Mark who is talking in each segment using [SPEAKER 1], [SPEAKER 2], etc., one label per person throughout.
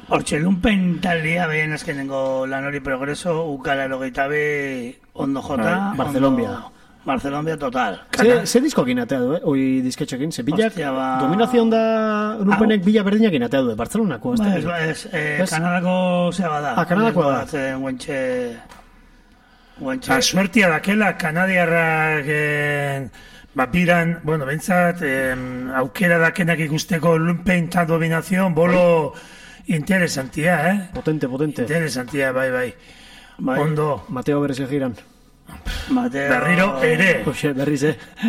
[SPEAKER 1] Hortxe, lumpen taldia behen azkenengo lan hori progreso, ukala erogeitabe ondo jota. Barcelombia total.
[SPEAKER 2] Ze diskokin atea du, oi disketxokin? Ze bilak, dominazion da lumpenek bila berdinakin atea du, Barcelonako.
[SPEAKER 1] Kanadako zeba da.
[SPEAKER 2] Kanadakoa da.
[SPEAKER 1] Guentxe...
[SPEAKER 3] Suertia dakela, kanadiarrak biran, bentsat, aukera dakenak ikusteko lumpen eta dominazion, bolo interesantia,
[SPEAKER 2] Potente.
[SPEAKER 3] Interesantia, bai. Ondo.
[SPEAKER 2] Mateo berriz egiran.
[SPEAKER 3] Berriro ere.
[SPEAKER 2] Oxe, berriz,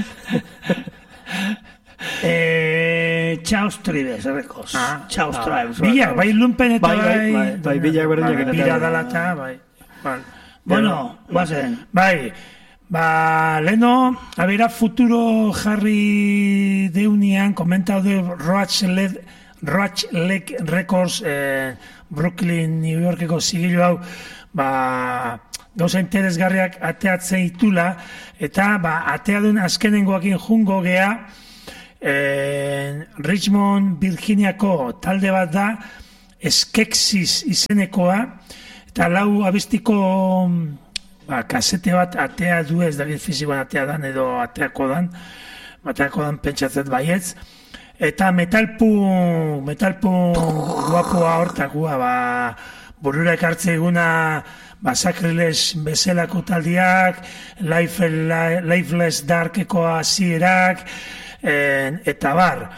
[SPEAKER 1] Chaos Tribes, errekoz. Chaos Tribes.
[SPEAKER 3] Bila, bai lumpen eta
[SPEAKER 2] bai. Bilak berdinak.
[SPEAKER 3] Bila dalata, bai.
[SPEAKER 1] Bueno, bazen.
[SPEAKER 3] Bai, leno, abera futuro jarri deunian, komentau de Roach Lake Records, Brooklyn, New Yorkeko zigilu hau, gauza interesgarriak ateatzen itula, eta ateadun azkenengoakin jungo gea, Richmond, Virginiako talde bat da, Skeksis izenekoa, eta lau abestiko kasete bat atea du, ez dakit fizikoan atea dan edo ateako dan pentsatzet baietz, eta metalpu guapoa hortakua, burura ekartze eguna Sacriles bezalako taldiak, Lifeless Darkeko hasierak, eta bar.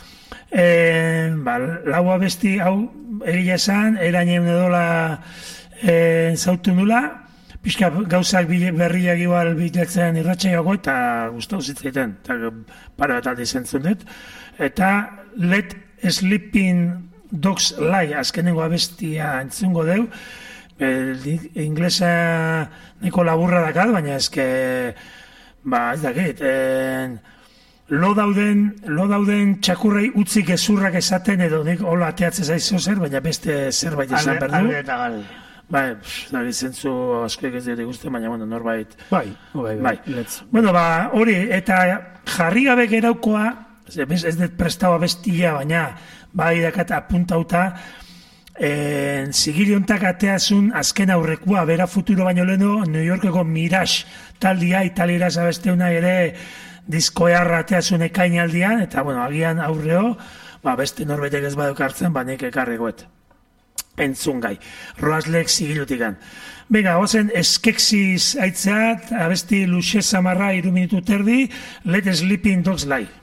[SPEAKER 3] Lau abesti hau egia esan, erainen edola zautu nula, pixka gauzak berriak igual bilatzen irratxaiago eta gustau zitzaiten, eta pare bat aldi zentzun dut. Eta Let Sleeping Dogs Lie, azkenengo abestia entzungo deu, inglesa neko laburra dakat, baina ezke, ez dakit, lo dauden txakurrei utzik ezurrak esaten edo nik hola ateatzen zaizo zer, baina beste zerbait esan berdu.
[SPEAKER 1] Alde eta gal.
[SPEAKER 3] Bai, zentzu askoik ez dira ikusten, baina norbait.
[SPEAKER 2] Bai.
[SPEAKER 3] Hori, eta jarri gabe geraukoa, ez dut prestau abestia, baina bai dakat apuntauta, zigiliontak ateazun azken aurrekua, bera futuro baino leheno, New Yorkeko Mirage taldia, italieraz abesteuna ere diskoearra ateazun ekainaldian, eta agian aurreo, beste norbaitek ez baduk hartzen, nik ekarrikoet. Entzungai. Roaslek zigilutikan. Venga, ozen Skeksis aitzeat, abesti luxe samarra 3 minutu terdi, Let Sleeping Dogs Lie.